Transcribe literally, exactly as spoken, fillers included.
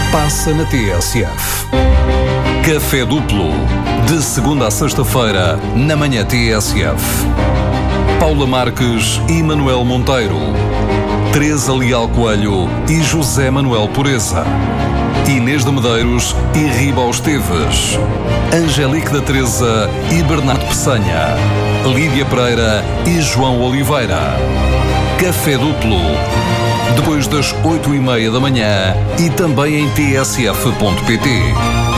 passa na T S F. Café Duplo, de segunda a sexta-feira, na manhã T S F. Paula Marques e Manuel Monteiro. Teresa Leal Coelho e José Manuel Pureza. Inês de Medeiros e Ribal Esteves. Angelique da Teresa e Bernardo Peçanha. Lídia Pereira e João Oliveira. Café Duplo, depois das oito e meia da manhã e também em t s f ponto p t.